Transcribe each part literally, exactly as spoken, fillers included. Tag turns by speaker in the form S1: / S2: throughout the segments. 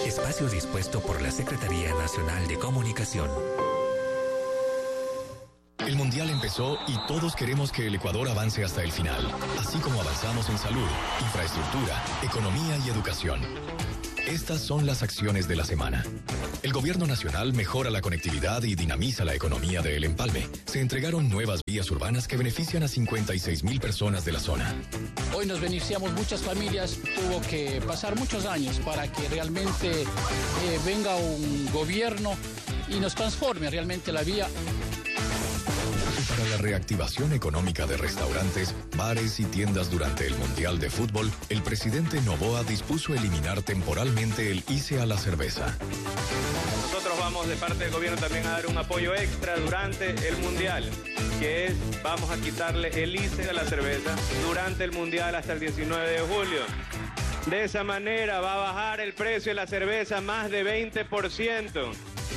S1: Espacio dispuesto por la Secretaría Nacional de Comunicación.
S2: El Mundial empezó y todos queremos que el Ecuador avance hasta el final, así como avanzamos en salud, infraestructura, economía y educación. Estas son las acciones de la semana. El Gobierno Nacional mejora la conectividad y dinamiza la economía de El Empalme. Se entregaron nuevas vías urbanas que benefician a cincuenta y seis mil personas de la zona.
S3: Hoy nos beneficiamos muchas familias, tuvo que pasar muchos años para que realmente eh, venga un gobierno y nos transforme realmente la vía.
S2: Para la reactivación económica de restaurantes, bares y tiendas durante el Mundial de Fútbol, el presidente Noboa dispuso eliminar temporalmente el I C E a la cerveza.
S4: Nosotros vamos de parte del gobierno también a dar un apoyo extra durante el Mundial, que es, vamos a quitarle el I C E a la cerveza durante el Mundial hasta el diecinueve de julio. De esa manera va a bajar el precio de la cerveza más de veinte por ciento.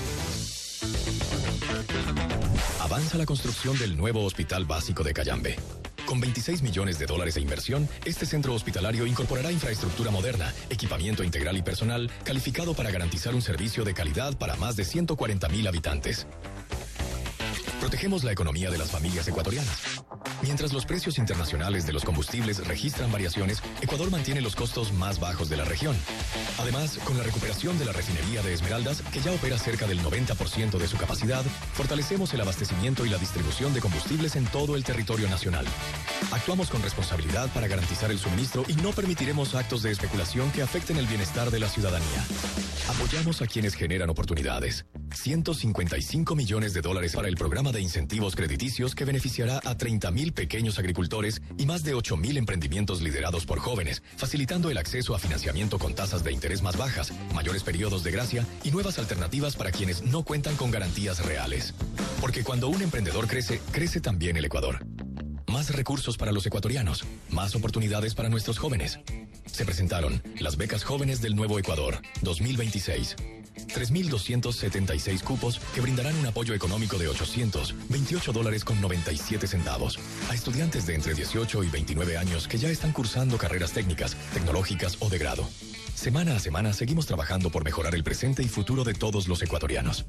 S2: Avanza la construcción del nuevo Hospital Básico de Cayambe. Con veintiséis millones de dólares de inversión, este centro hospitalario incorporará infraestructura moderna, equipamiento integral y personal calificado para garantizar un servicio de calidad para más de ciento cuarenta mil habitantes. Protegemos la economía de las familias ecuatorianas. Mientras los precios internacionales de los combustibles registran variaciones, Ecuador mantiene los costos más bajos de la región. Además, con la recuperación de la refinería de Esmeraldas, que ya opera cerca del noventa por ciento de su capacidad, fortalecemos el abastecimiento y la distribución de combustibles en todo el territorio nacional. Actuamos con responsabilidad para garantizar el suministro y no permitiremos actos de especulación que afecten el bienestar de la ciudadanía. Apoyamos a quienes generan oportunidades. ciento cincuenta y cinco millones de dólares para el programa de incentivos crediticios que beneficiará a treinta mil pequeños agricultores y más de ocho mil emprendimientos liderados por jóvenes, facilitando el acceso a financiamiento con tasas de interés más bajas, mayores periodos de gracia y nuevas alternativas para quienes no cuentan con garantías reales. Porque cuando un emprendedor crece, crece también el Ecuador. Más recursos para los ecuatorianos, más oportunidades para nuestros jóvenes. Se presentaron las becas jóvenes del Nuevo Ecuador dos mil veintiséis. tres mil doscientos setenta y seis cupos que brindarán un apoyo económico de ochocientos veintiocho dólares con noventa y siete centavos a estudiantes de entre dieciocho y veintinueve años que ya están cursando carreras técnicas, tecnológicas o de grado. Semana a semana seguimos trabajando por mejorar el presente y futuro de todos los ecuatorianos.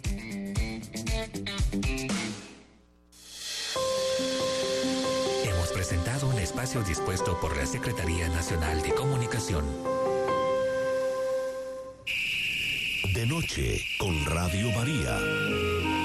S1: Hemos presentado un espacio dispuesto por la Secretaría Nacional de Comunicación.
S5: De noche con Radio María.